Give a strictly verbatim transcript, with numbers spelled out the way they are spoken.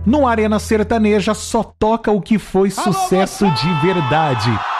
No Arena Sertaneja só toca o que foi sucesso de verdade.